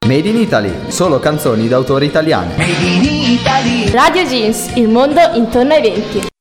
Made in Italy, solo canzoni d'autori italiani. Radio Jeans, il mondo intorno ai 20.